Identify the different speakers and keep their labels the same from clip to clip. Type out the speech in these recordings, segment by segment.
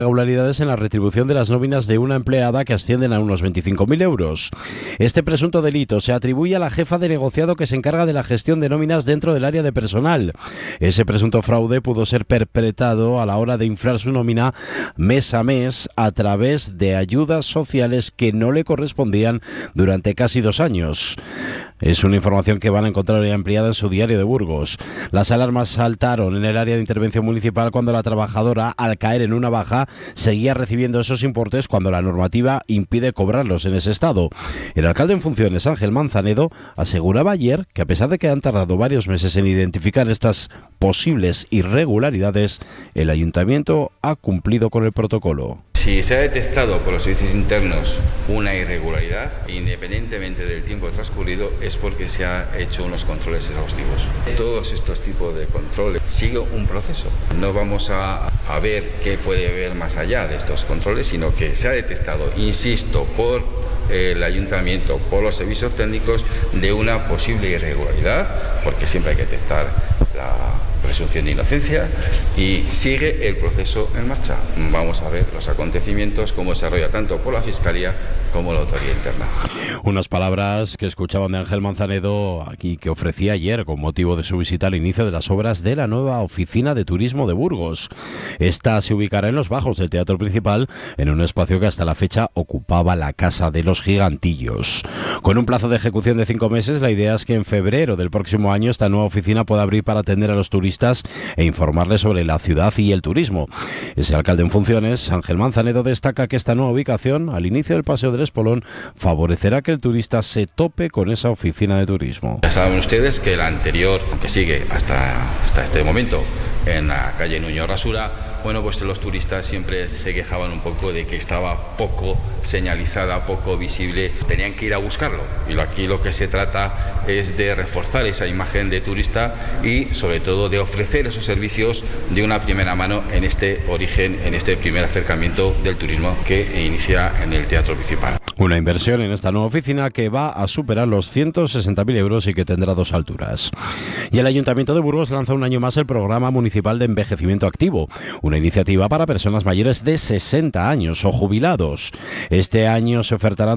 Speaker 1: irregularidades en la retribución de las nóminas de una empleada que ascienden a unos 25.000 euros. Este presunto delito se atribuye a la jefa de negociado que se encarga de la gestión de nóminas dentro del área de personal. Ese presunto fraude pudo ser perpetrado a la hora de inflar su nómina mes a mes a través de ayudas sociales que no le correspondían durante casi 2 años. Es una información que van a encontrar ya ampliada en su diario de Burgos. Las alarmas saltaron en el área de intervención municipal cuando la trabajadora, al caer en una baja, seguía recibiendo esos importes cuando la normativa impide cobrarlos en ese estado. El alcalde en funciones, Ángel Manzanedo, aseguraba ayer que a pesar de que han tardado varios meses en identificar estas posibles irregularidades, el ayuntamiento ha cumplido con el protocolo.
Speaker 2: Si se ha detectado por los servicios internos una irregularidad, independientemente del tiempo transcurrido, es porque se han hecho unos controles exhaustivos. Todos estos tipos de controles siguen un proceso. No vamos a ver qué puede haber más allá de estos controles, sino que se ha detectado, insisto, por el ayuntamiento, por los servicios técnicos, de una posible irregularidad, porque siempre hay que detectar la presunción de inocencia, y sigue el proceso en marcha. Vamos a ver los acontecimientos, cómo se desarrolla tanto por la Fiscalía como la autoridad interna.
Speaker 1: Unas palabras que escuchaban de Ángel Manzanedo aquí, que ofrecía ayer con motivo de su visita al inicio de las obras de la nueva oficina de turismo de Burgos. Esta se ubicará en los bajos del Teatro Principal, en un espacio que hasta la fecha ocupaba la Casa de los Gigantillos. Con un plazo de ejecución de 5 meses, la idea es que en febrero del próximo año esta nueva oficina pueda abrir para atender a los turistas e informarles sobre la ciudad y el turismo. Ese alcalde en funciones, Ángel Manzanedo, destaca que esta nueva ubicación, al inicio del Paseo del Espolón, favorecerá que el turista se tope con esa oficina de turismo.
Speaker 2: Ya saben ustedes que la anterior, que sigue hasta este momento en la calle Nuño Rasura, bueno, pues los turistas siempre se quejaban un poco de que estaba poco señalizada, poco visible, tenían que ir a buscarlo. Y aquí lo que se trata es de reforzar esa imagen de turista y sobre todo de ofrecer esos servicios de una primera mano en este origen, en este primer acercamiento del turismo que inicia en el Teatro Principal.
Speaker 1: Una inversión en esta nueva oficina que va a superar los 160.000 euros y que tendrá 2 alturas. Y el Ayuntamiento de Burgos lanza un año más el Programa Municipal de Envejecimiento Activo, una iniciativa para personas mayores de 60 años o jubilados. Este año se ofertarán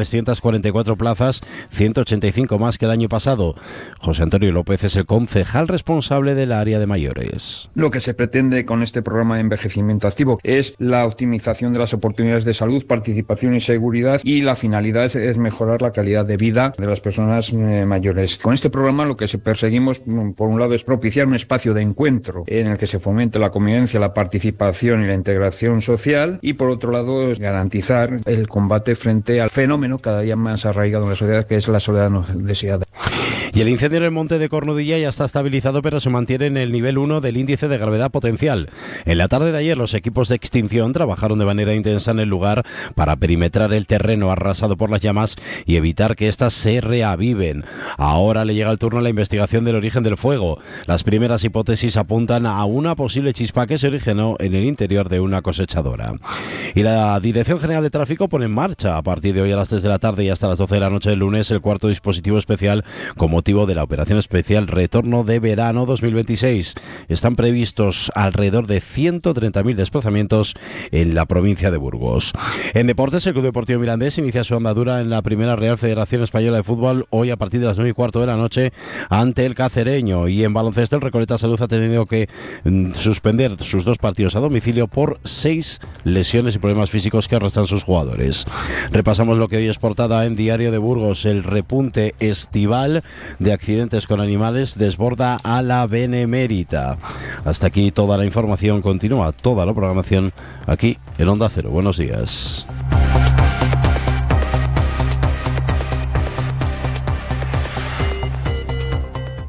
Speaker 1: 2.344 plazas, 185 más que el año pasado. José Antonio López es el concejal responsable del área de mayores.
Speaker 3: Lo que se pretende con este programa de envejecimiento activo es la optimización de las oportunidades de salud, participación y seguridad, y la finalidad es mejorar la calidad de vida de las personas mayores. Con este programa lo que perseguimos, por un lado, es propiciar un espacio de encuentro en el que se fomente la convivencia, la participación y la integración social, y por otro lado es garantizar el combate frente al fenómeno cada día más arraigado en la sociedad, que es la soledad no deseada.
Speaker 1: Y el incendio en el monte de Cornudilla ya está estabilizado, pero se mantiene en el nivel 1 del índice de gravedad potencial. En la tarde de ayer los equipos de extinción trabajaron de manera intensa en el lugar para perimetrar el terreno arrasado por las llamas y evitar que éstas se reaviven. Ahora le llega el turno a la investigación del origen del fuego. Las primeras hipótesis apuntan a una posible chispa que se originó en el interior de una cosechadora. Y la Dirección General de Tráfico pone en marcha a partir de hoy a las 3 de la tarde y hasta las 12 de la noche del lunes el 4º dispositivo especial con motivo de la operación especial Retorno de Verano 2026. Están previstos alrededor de 130.000 desplazamientos en la provincia de Burgos. En deportes, el Club Deportivo Mirandés inicia su andadura en la primera Real Federación Española de Fútbol hoy a partir de las 9:15 de la noche ante el Cacereño. Y en baloncesto, el Recoleta Salud ha tenido que suspender sus 2 partidos a domicilio por 6 lesiones y problemas físicos que arrastran sus jugadores. Repasamos lo que hoy es portada en Diario de Burgos. El repunte estival de accidentes con animales desborda a la Benemérita. Hasta aquí toda la información. Continúa toda la programación aquí en Onda Cero. Buenos días.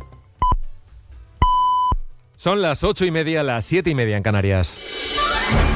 Speaker 4: Son las 8:30, las 7:30 en Canarias.